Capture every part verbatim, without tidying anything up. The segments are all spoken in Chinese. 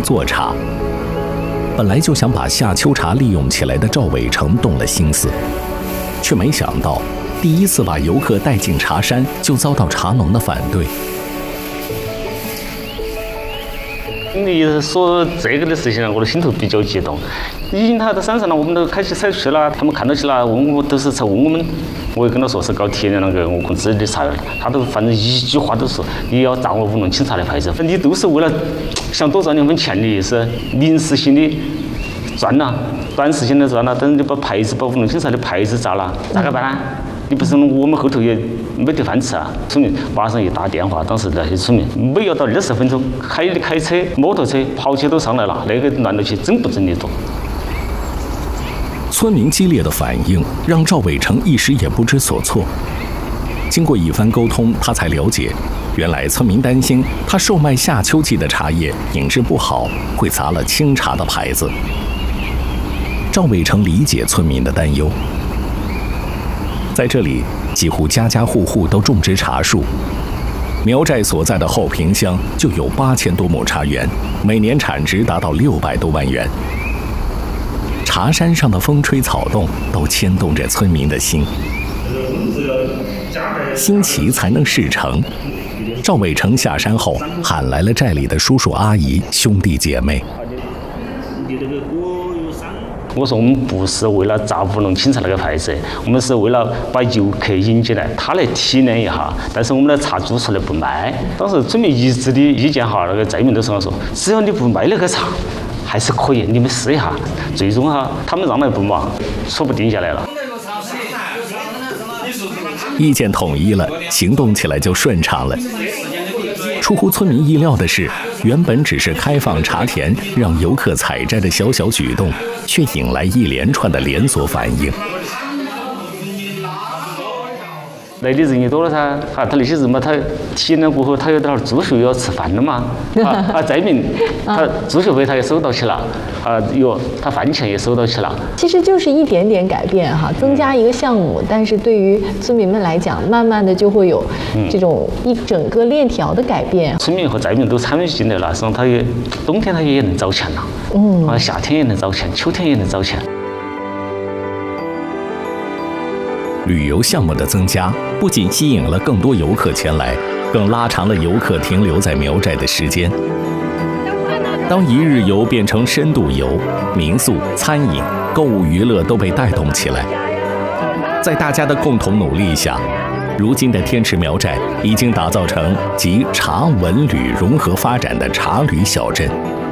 做茶。本来就想把夏秋茶利用起来的赵伟成动了心思，却没想到第一次把游客带进茶山，就遭到茶农的反对。 你说这个的事情呢，我的心头比较激动。已经他到山上了，我们都开始采去了，他们看到起了，问我都是在问我们，我也跟他说是搞铁的那个我们自己的茶园，他都反正一句话都说你要掌握乌龙清茶的牌子，你都是为了想多赚两分钱的意思，临时性的赚了，短时间的赚了，但是你把牌子把乌龙清茶的牌子砸了，咋个办呢？你不是我们后头也没得饭吃啊！村民马上一打电话，当时那些村民没有到二十分钟，开开车、摩托车、跑车都上来了，那个乱了去整不整的多。 村民激烈的反应让赵伟成一时也不知所措。经过一番沟通，他才了解，原来村民担心他售卖夏秋季的茶叶品质不好，会砸了清茶的牌子。赵伟成理解村民的担忧。在这里，几乎家家户户都种植茶树。苗寨所在的后坪乡就有八千多亩茶园，每年产值达到六百多万元。茶山上的风吹草动都牵动着村民的心。新奇才能事成。赵伟成下山后，喊来了寨里的叔叔阿姨、兄弟姐妹。 我说我们不是为了砸乌龙清茶那个牌子，我们是为了把游客引进来，他来体验一下。但是我们的茶煮出来不卖。当时村民一致的意见哈，那个寨民都说说，只要你不卖那个茶，还是可以，你们试一下。最终哈，他们让来不嘛，说不定下来了。 意见统一了，行动起来就顺畅了。出乎村民意料的是，原本只是开放茶田让游客采摘的小小举动，却引来一连串的连锁反应。 来的人也多了噻，啊，他那些人嘛，他体验了过后，他有点住宿要吃饭了嘛，啊啊，寨民他住宿费他也收到起了，啊，有他饭钱也收到起了。 其实就是一点点改变哈，增加一个项目，但是对于村民们来讲，慢慢的就会有这种一整个链条的改变。 村民和寨民都参与进来了，实际上他也冬天他也能找钱了，嗯，啊，夏天也能找钱，秋天也能找钱。 旅游项目的增加，不仅吸引了更多游客前来，更拉长了游客停留在苗寨的时间。当一日游变成深度游，民宿、餐饮、购物、娱乐都被带动起来。在大家的共同努力下，如今的天池苗寨已经打造成集茶文旅融合发展的茶旅小镇。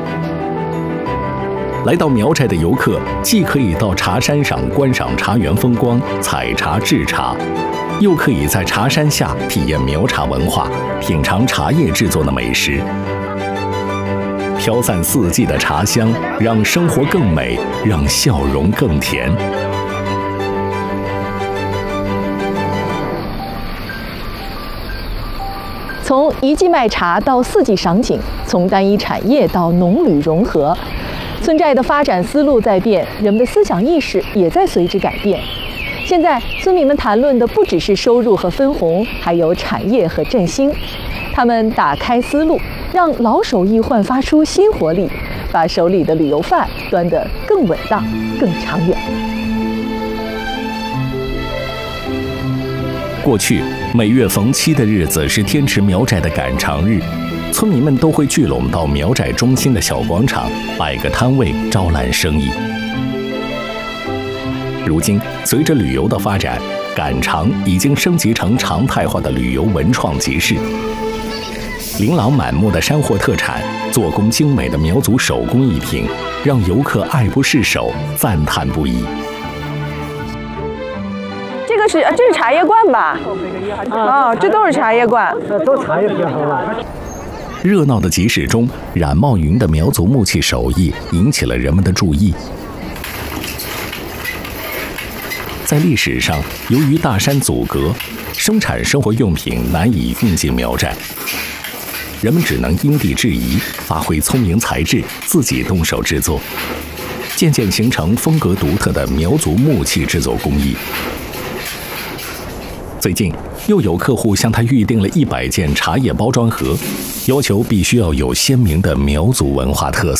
来到苗寨的游客，既可以到茶山上观赏茶园风光、采茶制茶，又可以在茶山下体验苗茶文化，品尝茶叶制作的美食。飘散四季的茶香，让生活更美，让笑容更甜。 从一季卖茶到四季赏景，从单一产业到农旅融合。村寨的发展思路在变，人们的思想意识也在随之改变。现在，村民们谈论的不只是收入和分红，还有产业和振兴。他们打开思路，让老手艺焕发出新活力，把手里的旅游饭端得更稳当、更长远。 过去，每月逢七的日子是天池苗寨的赶场日。村民们都会聚拢到苗寨中心的小广场，摆个摊位招揽生意。如今，随着旅游的发展，赶场已经升级成常态化的旅游文创集市。琳琅满目的山货特产，做工精美的苗族手工艺品，让游客爱不释手，赞叹不已。 这个是这是茶叶罐吧？哦，这都是茶叶罐， 都茶叶比较好啊。 热闹的集市中，冉茂云的苗族木器手艺引起了人们的注意。在历史上，由于大山阻隔，生产生活用品难以运进苗寨，人们只能因地制宜，发挥聪明才智，自己动手制作，渐渐形成风格独特的苗族木器制作工艺。最近，又有客户向他预订了一百件茶叶包装盒，要求必须要有鲜明的苗族文化特色。